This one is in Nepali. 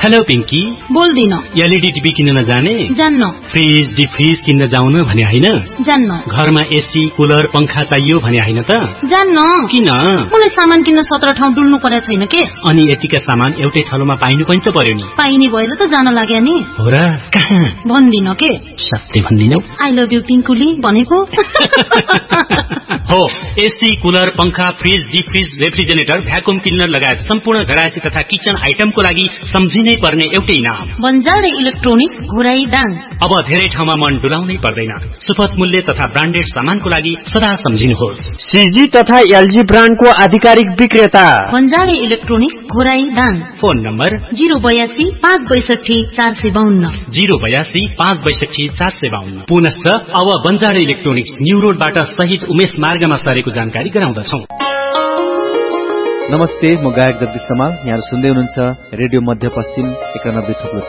हेलो पिंकी, बोल्दिन। एलईडी टिभी किन्न नजाने? जान्न। फ्रिज डिफ्रिज किन्न जाउन भने हैन? जान्न। घरमा एसी कुलर पंखा चाहियो भने हैन त? जान्न। किन? मलाई सामान किन्न 17 ठाउँ डुल्नु परेको छैन के। अनि यतिका सामान एउटै ठाउँमा पाइनु पनि त पर्यो नि। पाइने भएर त जान लाग्या नि। हो र? कहाँ? भन्दिन के। सत्य भन्दिनौ? आई लभ यु पिंकुली भनेको। हो, एसी कुलर पंखा फ्रिज डिफ्रिज रेफ्रिजरेटर भ्याकुम क्लिनर लगायत सम्पूर्ण घरायसी तथा किचन आइटमको लागि सम्झिनै पर्ने एउटै नाम बन्जारे इलेक्ट्रोनिक्स घोराई दाङ। अब धेरै ठाउँमा मन डुलाउनै पर्दैन। सुपथ मूल्य तथा ब्रान्डेड सामानको लागि सदा सम्झिनुहोस्। सीजी तथा एलजी ब्रान्डको आधिकारिक विक्रेता बन्जारे electronics Ghorahi Dang. Phone number 082 562 452 082 562 452। पुनश्च अब बन्जारे इलेक्ट्रोनिक्स न्यू रोडबाट सहित उमेश मार्गमा सरेको जानकारी गराउँदछौं। नमस्ते, म गायक जगदीश समाल। यहाँ सुन्दै हुनुहुन्छ रेडियो मध्यपश्चिम 91.4